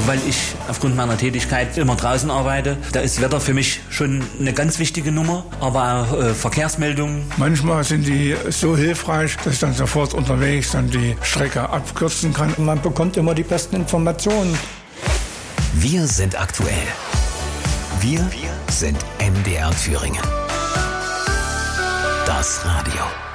weil ich aufgrund meiner Tätigkeit immer draußen arbeite. Da ist Wetter für mich schon eine ganz wichtige Nummer, aber auch Verkehrsmeldungen. Manchmal sind die so hilfreich, dass ich dann sofort unterwegs dann die Strecke abkürzen kann. Man bekommt immer die besten Informationen. Wir sind aktuell. Wir sind MDR Thüringen. Das Radio.